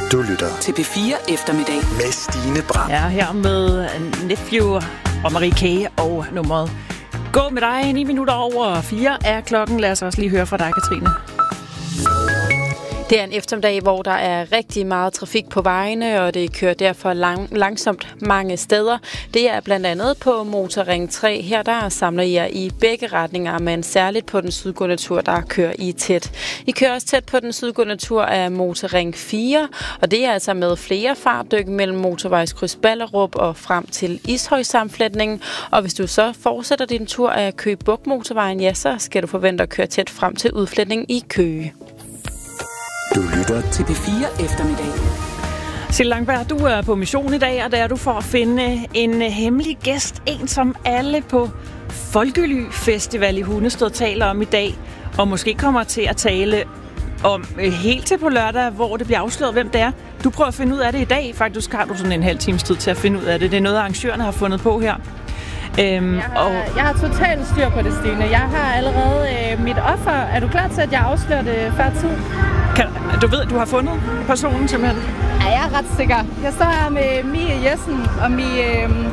Du lytter til P4 Eftermiddag med Stine Bram. Ja, her med Nephew og Marie K. og nummeret Gå med dig. 9 minutter over 4 er klokken. Lad os også lige høre fra dig, Katrine. Det er en eftermiddag, hvor der er rigtig meget trafik på vejene, og det kører derfor langsomt mange steder. Det er blandt andet på Motorring 3. Her der samler I jer i begge retninger, men særligt på den sydgående tur, der kører I tæt. I kører også tæt på den sydgående tur af Motorring 4, og det er altså med flere fartdyk mellem motorvejskryds Ballerup og frem til Ishøj-sammenflætningen. Og hvis du så fortsætter din tur af Køge Bugt Motorvejen, ja, så skal du forvente at køre tæt frem til udfletningen i Køge. Du lytter til P4 Eftermiddag. Sille Langberg, du er på mission i dag, og det er du for at finde en hemmelig gæst. En, som alle på Folkely Festival i Hundested taler om i dag, og måske kommer til at tale om helt til på lørdag, hvor det bliver afsløret, hvem det er. Du prøver at finde ud af det i dag. Faktisk har du sådan en halv times tid til at finde ud af det. Det er noget, arrangørerne har fundet på her. Jeg har totalt styr på det, Stine. Jeg har allerede mit offer. Er du klar til, at jeg afslører det før tid? Du ved, at du har fundet personen simpelthen? Ja, jeg er ret sikker. Jeg står her med Mie Jessen, og Mie...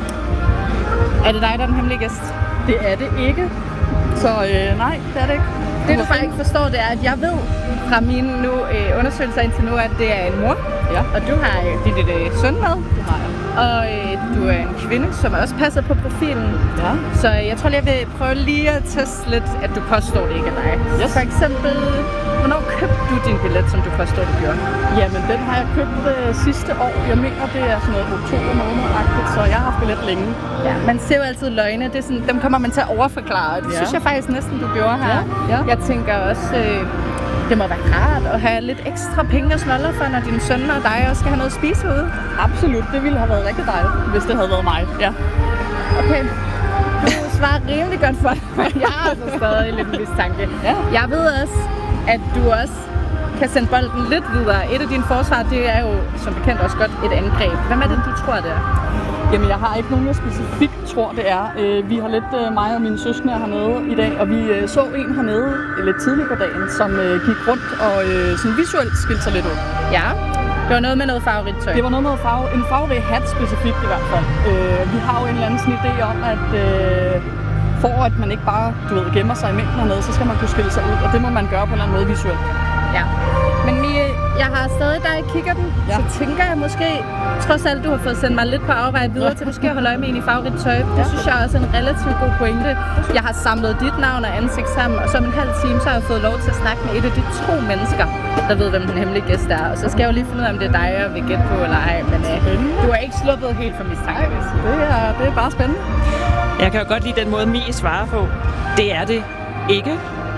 Er det dig, der er den hemmelige gæst? Det er det ikke. Så nej, det er det ikke. Det, du faktisk ikke forstår, det er, at jeg ved fra mine undersøgelser indtil nu, at det er en mor. Ja. Og du har dit søn med. Det har jeg. Og du er en kvinde, som også passer på profilen. Ja. Så jeg tror, jeg vil prøve lige at teste lidt, at du påstår, det ikke er dig. Yes. For eksempel, hvornår købte du din billet, som du påstår, du gjorde? Jamen, den har jeg købt sidste år. Jeg mener, det er sådan noget oktober måned-agtigt, så jeg har haft billet længe. Ja, man ser jo altid løgne. Det er sådan, dem kommer man til at overforklare, og det synes jeg faktisk næsten, du gjorde her. Ja. Jeg tænker også... det må være rart at have lidt ekstra penge og snoller for, når dine sønner og dig også skal have noget at spise ude. Absolut, det ville have været rigtig dejligt, hvis det havde været mig. Ja. Okay, du svarer rimelig godt for det, men jeg har altså stadig lidt en mistanke. Ja. Jeg ved også, at du også kan sende bolden lidt videre. Et af dine forsvar, det er jo som bekendt også godt et angreb. Hvem er det, du tror, det er? Jamen, jeg har ikke nogen, jeg specifikt tror, det er. Vi har lidt mig og mine søskende hernede i dag, og vi så en hernede lidt tidligere på dagen, som gik rundt og sådan visuelt skilte sig lidt ud. Ja, det var noget med noget favorittøj. Det var noget med en favorit hat specifikt i hvert fald. Vi har jo en eller anden sådan idé om, at for at man ikke bare, gemmer sig i mængden hernede, så skal man kunne skille sig ud, og det må man gøre på en eller anden måde visuelt. Ja, men Mie, jeg har stadig dig i kikkerten, så tænker jeg måske, trods alt du har fået sendt mig lidt på afveje videre til måske at holde øje med en i favorittøj. Det synes jeg også er en relativt god pointe. Jeg har samlet dit navn og ansigt sammen, og så om en halv time, så har jeg fået lov til at snakke med et af de 2 mennesker, der ved, hvem den hemmelige gæst er. Og så skal jeg jo lige finde ud af, om det er dig, jeg vil gætte på eller ej, men du er ikke sluppet helt for mistanke. Det er bare spændende. Jeg kan jo godt lide den måde, Mie svarer på. Det er det ikke.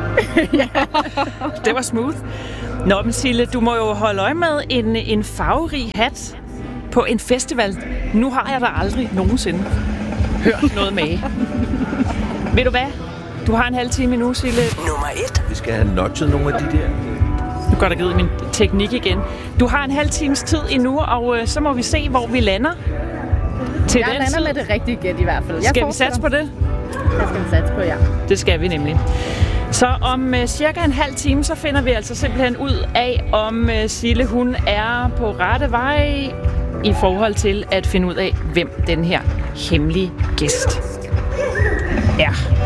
Det var smooth. Nå, men Sille, du må jo holde øje med en farverig hat på en festival. Nu har jeg da aldrig nogensinde hørt noget med. Ved du hvad? Du har en halv time nu, Sille. Nummer 1. Vi skal have notchet nogle af de der. Nu går der givet min teknik igen. Du har en halv times tid endnu, og så må vi se, hvor vi lander. Jeg lander med det rigtige gæt i hvert fald. Skal vi satse på det? Det skal vi satse på, ja. Det skal vi nemlig. Så om cirka en halv time, så finder vi altså simpelthen ud af, om Sille hun er på rette vej i forhold til at finde ud af, hvem den her hemmelige gæst er.